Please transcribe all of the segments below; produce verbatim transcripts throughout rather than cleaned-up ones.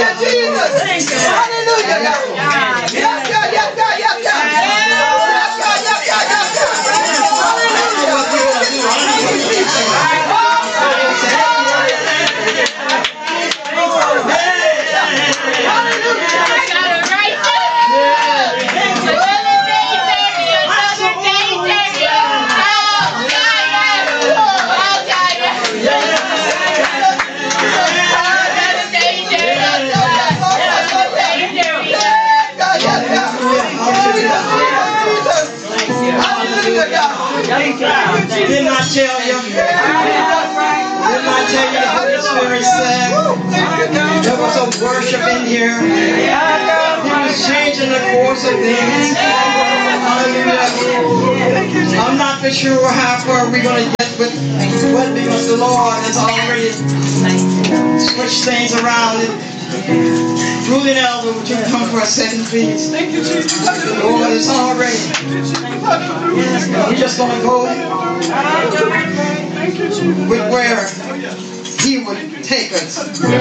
you, Jesus. Hallelujah, God. Yes, God, yes, God, yes, God. Yes, God, yes, God, yes, God. Didn't I tell you? Didn't I tell you the Holy Spirit said there was a worship in here? He was changing the course of things. Hallelujah. I'm not for sure how far we're going to get with what, because the Lord has already switched things around. Ruth and Elder, would you come for a second, please? Thank you, Jesus. The Lord is already. We're just going to go with where He would take us.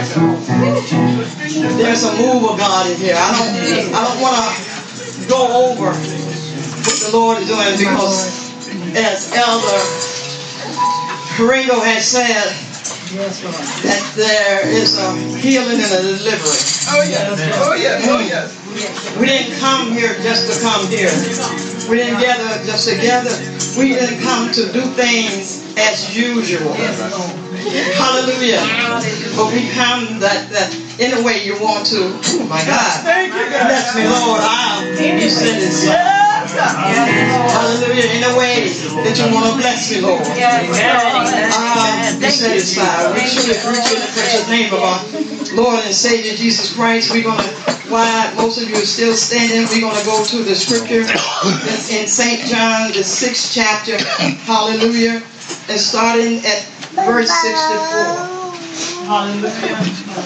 There's a move of God in here. I don't, I don't want to go over what the Lord is doing, because as Elder Ringo has said, that there is a healing and a deliverance. Oh yes, oh yes, oh yes. We didn't come here just to come here. We didn't gather just to gather. We didn't come to do things as usual. Hallelujah. But we come that, that in a way you want to. Oh my God. Bless me, Lord. I'll be sending. Hallelujah. In a way that you want to bless me, Lord. Um, be satisfied. We truly appreciate the precious name of our Lord and Savior Jesus Christ. We're going to, while most of you are still standing, we're going to go to the scripture that's in Saint John, the sixth chapter. Hallelujah. And starting at verse sixty-four. Hallelujah.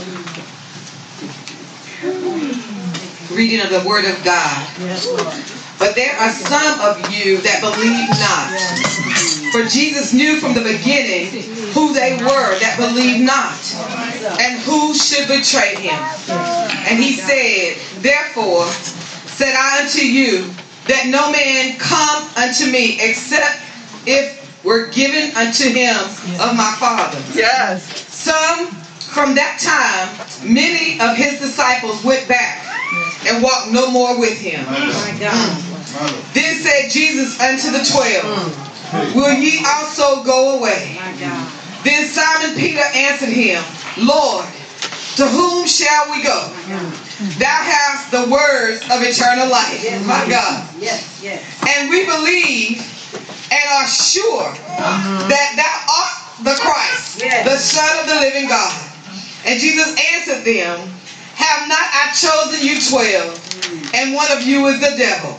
Reading of the Word of God. Yes, Lord. But there are some of you that believe not. For Jesus knew from the beginning who they were that believed not, and who should betray him. And he said, therefore said I unto you, that no man come unto me, except if were given unto him of my Father. Yes. Some from that time, many of his disciples went back and walked no more with him. My God. Then said Jesus unto the twelve, will ye also go away? Then Simon Peter answered him, Lord, to whom shall we go? Thou hast the words of eternal life. My God. Yes, yes. And we believe and are sure that thou art the Christ, the Son of the living God. And Jesus answered them, have not I chosen you twelve, and one of you is the devil?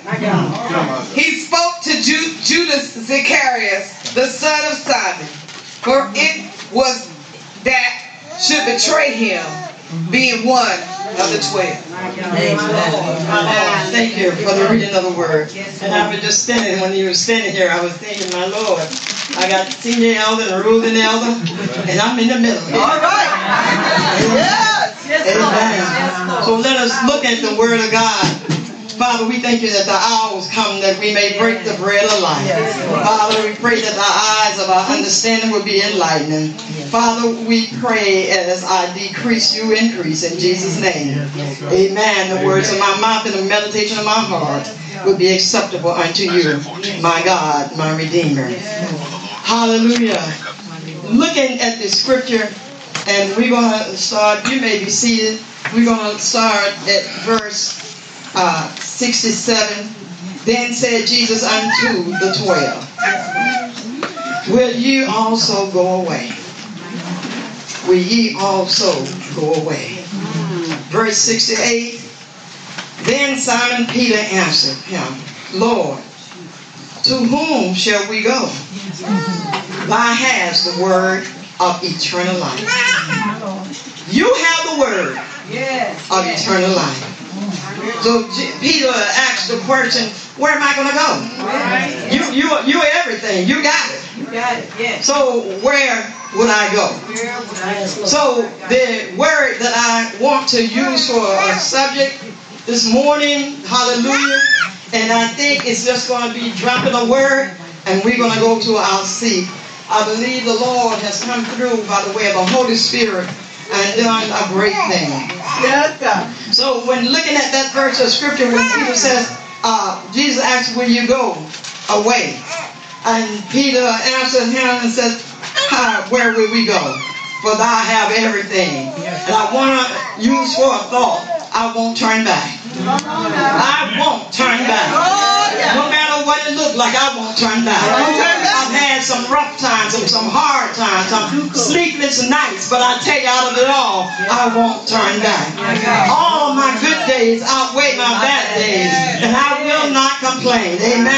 He spoke to Ju Judas Iscariot, the son of Simon, for it was that should betray him, being one of the twelve. Amen. Thank you for the reading of the word. And I was just standing, when you were standing here, I was thinking, my Lord, I got senior elder and ruling elder, and I'm in the middle. All right. Yes. Amen. So let us look at the word of God. Father, we thank you that the hour has come that we may break the bread of life. Father, we pray that the eyes of our understanding will be enlightened. Father, we pray as I decrease, you increase in Jesus' name. Amen. The words of my mouth and the meditation of my heart will be acceptable unto you, my God, my Redeemer. Hallelujah. Looking at the scripture, and we're going to start, you may be seated, we're going to start at verse uh, sixty-seven. Then said Jesus unto the twelve, will ye also go away? Will ye also go away? Verse sixty-eight. Then Simon Peter answered him, Lord, to whom shall we go? Thou hast the word of eternal life. You have the word of eternal life. So Peter asked the question, where am I going to go? You, you, you're everything. You got it. You got it, yes. So where would I go? So the word that I want to use for a subject this morning, hallelujah, and I think it's just going to be dropping a word, and we're going to go to our seat. I believe the Lord has come through by the way of the Holy Spirit and done a great thing. Yes, God. So when looking at that verse of scripture, when Peter says, uh, Jesus asked, will you go away? And Peter answered him and said, where will we go? For thou have everything. And I want to use for a thought, I won't turn back. I won't turn back. No matter what it looks like, I won't turn back. I've had some rough times, some, some hard times, some sleepless nights, but I tell you, out of it all, I won't turn back. All my good days outweigh my bad days, and I will not complain.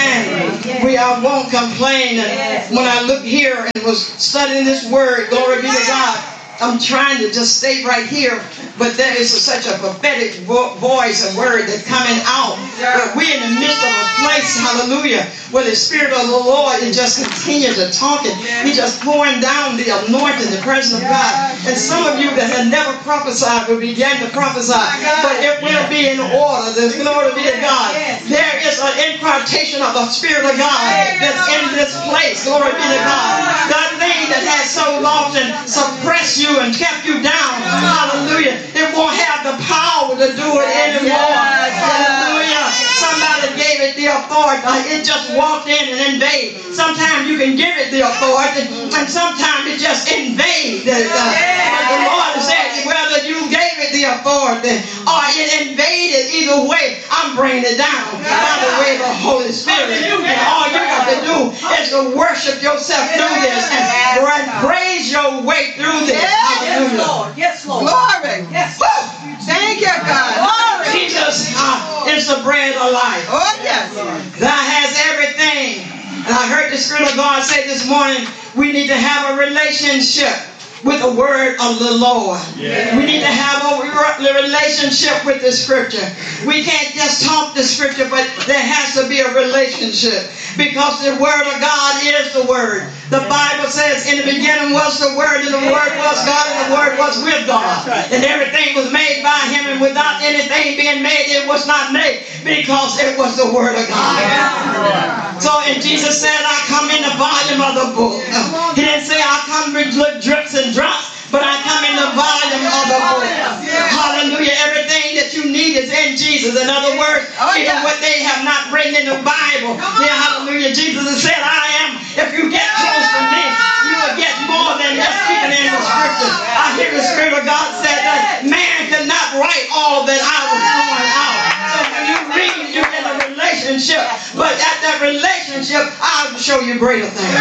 Amen. We I won't complain. And when I look here and was studying this word, glory be to God, I'm trying to just stay right here, but there is a, such a prophetic vo voice and word that's coming out. But we're in the midst of a place, hallelujah, where the Spirit of the Lord is just continuing to talk, and He's just pouring down the anointing, the presence of God. And some of you that have never prophesied will begin to prophesy, but it will be in order. The glory be to God. There is an impartation of the Spirit of God that's in this place. Glory be to God. That thing that has so often suppressed you and kept you down, hallelujah, it won't have the power to do it anymore. Hallelujah. Somebody gave it the authority. It just walked in and invaded. Sometimes you can give it the authority, and sometimes it just invades. But the Lord said, whether you gave it the authority or it invaded, either way, I'm bringing it down by the way of the Holy Spirit. And all you have to do is to worship yourself through this and praise your way through this. Yes, Lord. Yes, Lord. Glory. Yes. Thank you, God. Glory. Jesus uh, is the bread of life. Oh, yes. That has everything. And I heard the Spirit of God say this morning, we need to have a relationship with the word of the Lord. Yeah. We need to have a relationship with the scripture. We can't just talk the scripture, but there has to be a relationship, because the word of God is the word. The Bible says, in the beginning was the word, and the word was God, and the word was with God. And everything was made by him, and without anything being made, it was not made, because it was the word of God. Yeah. So, and Jesus said, I come in the volume of the book. He didn't say, I come with drips and drops, but I come in the volume of the book. Hallelujah. Everything that you need is in Jesus. In other words, even what they have not written in the Bible. Yeah, hallelujah. Jesus has said, I am. If you get close to me, you will get more than just keeping in the scripture. I hear the Spirit of God say that man could not write all that I was throwing out. So when you read, you get a relationship. But at that relationship, I'll show you greater things.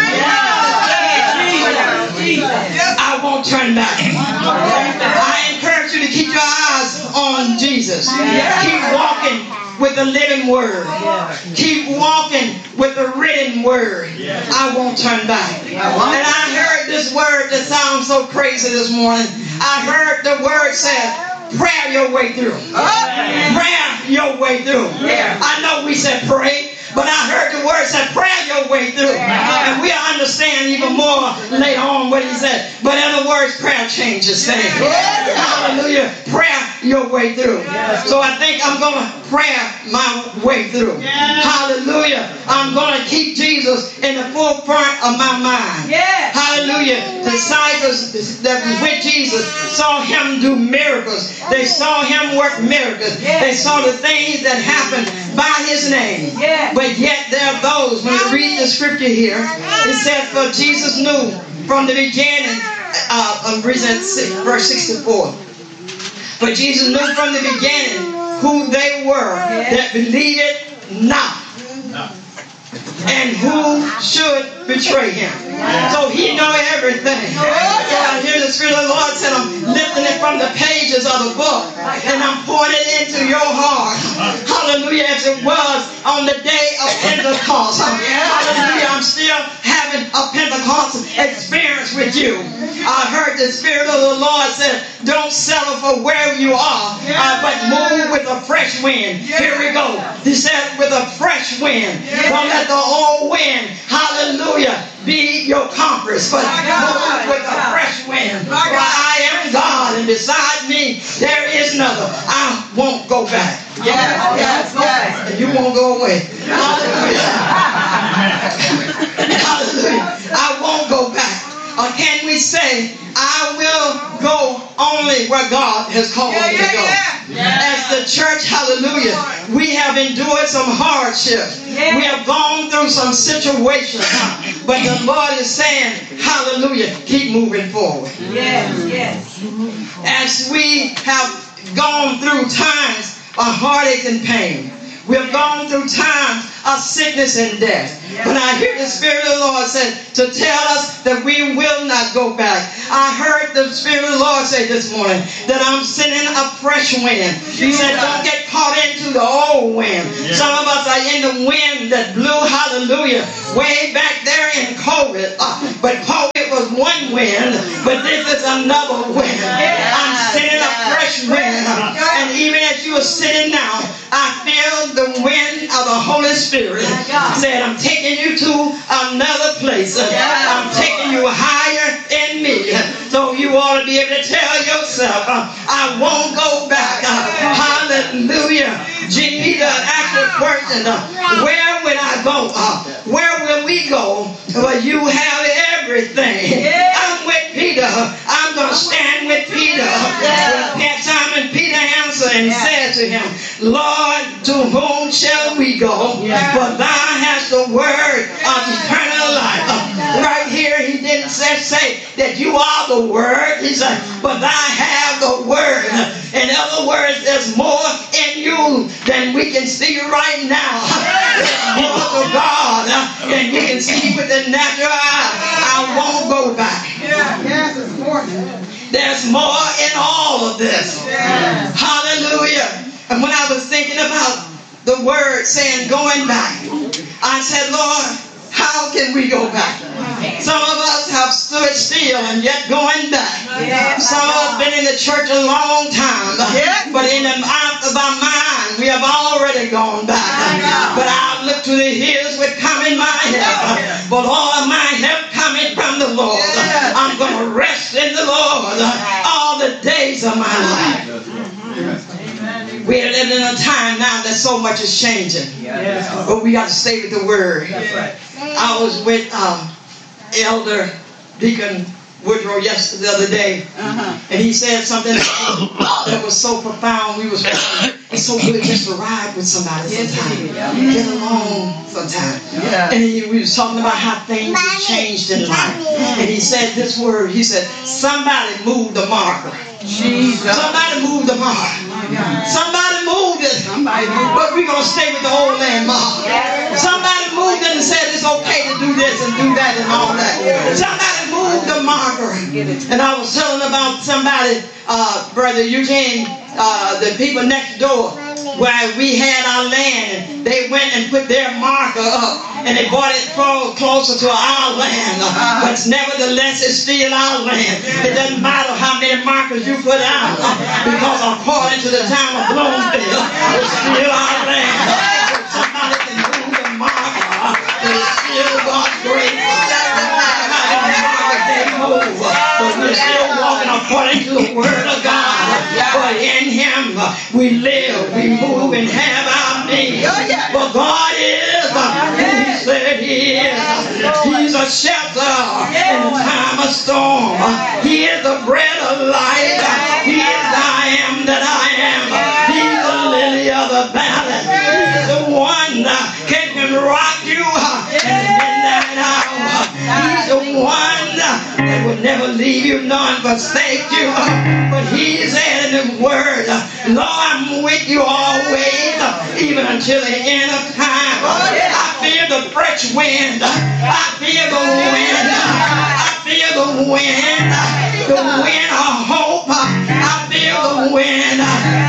I won't turn back. I encourage you to keep your eyes on Jesus. Keep walking with the living word. Keep walking with the written word. I won't turn back. And I heard this word that sounds so crazy this morning. I heard the word said, pray your way through. Pray your way through. I know we said pray, but I heard the word said, pray your way through. And we'll understand even more later on what he said. But in other words, prayer changes things. Hallelujah. Prayer your way through. So I think I'm going to pray my way through. Hallelujah. I'm going to keep Jesus in the forefront of my mind. Hallelujah. Disciples that was with Jesus saw him do miracles. They saw him work miracles. They saw the things that happened by his name. But yet there are those, when you read the scripture here, it said, for Jesus knew from the beginning, uh, verse sixty-four. But Jesus knew from the beginning who they were that believed it not, and who should betray him. So he know everything. So I hear the Spirit of the Lord said, I'm lifting it from the pages of the book, and I'm pouring it into your heart. Hallelujah. As it was on the day of Pentecost. Hallelujah. I'm still having a Pentecost experience with you. I heard the Spirit of the Lord said, don't settle for where you are, uh, but move with a fresh wind. Here we go. He said, with a fresh wind. Don't let the old wind, hallelujah, be your compass, but move with a fresh wind. For I am God, and beside me there is another. I won't go back. Yes, yes, yes. And you won't go away. Hallelujah. Hallelujah. I won't go back. Or can we say, I will go only where God has called Yeah, me yeah, to go? yeah. As the church, hallelujah, we have endured some hardships. Yeah. We have gone through some situations. But the Lord is saying, hallelujah, keep moving forward. Yes, yes. As we have gone through times of heartache and pain, we have gone through times of sickness and death. But I hear the Spirit of the Lord say to tell us that we will not go back. I heard the Spirit of the Lord say this morning that I'm sending a fresh wind. He said, don't get caught into the old wind. Some of us are in the wind that blew, hallelujah, way back there in COVID. Uh, but COVID was one wind, but this is another wind. I'm sending a fresh wind. And even as you are sitting now, I feel the wind of the Holy Spirit said, I'm taking you to another place. I'm taking you higher in me. So you ought to be able to tell yourself, I won't go back. Hallelujah. Peter asked the question, where will I go? Where will we go? Well, you have everything. I'm with Peter. I'm going to stand with Peter. Simon Peter answered and said to him, Lord, to whom shall we go? For thou hast the word of eternal life. Right here, he didn't say, say that you are the word. He said, but thou have the word. In other words, there's more in you than we can see right now. There's more to God than we can see with the natural eye. I won't go back. Yes, it's more. There's more in all of this. Hallelujah. And when I was thinking about the word saying going back, I said, Lord, how can we go back? Some of us have stood still and yet going back. Some of us been in the church a long time, but in the mouth of our mind, we have already gone back. But I look to the hills with coming my help. But all of my help coming from the Lord. I'm going to rest in the Lord all the days of my life. We are living in a time now that so much is changing. But we got to stay with the word. I was with um, Elder Deacon Woodrow yesterday, the other day, uh-huh. and he said something that was so profound. We was it's so good just to ride with somebody sometimes, yeah. Get along sometimes. Yeah. And he, we was talking about how things have changed in life. And he said this word. He said, "Somebody moved the marker." Jesus. Somebody moved the mark. Somebody moved it. Somebody moved. But we're gonna stay with the old land mark. Somebody moved it and said it's okay to do this and do that and all that. Somebody moved the marker. And I was telling about somebody, uh, Brother Eugene, uh, the people next door, where we had our land, and they went and put their marker up, and they brought it closer to our land. But nevertheless, it's still our land. It doesn't matter how many markers you put out, because according to the town of Bloomfield, it's still our land. So somebody can move the marker, but it's still God's grace. Move, but we're still walking according to the word of God. But in him we live, we move, and have our being. But God is who he said he is. He's a shelter in the time of storm. He is the bread of life. He is the I am that I am. He's the lily of the valley. He's the one that can rock you in the midnight hour. He's the one that will never leave you nor forsake you. But he said in his word, Lord, I'm with you always, even until the end of time. I feel the fresh wind. I feel the wind. I feel the wind. The wind of hope. I feel the wind.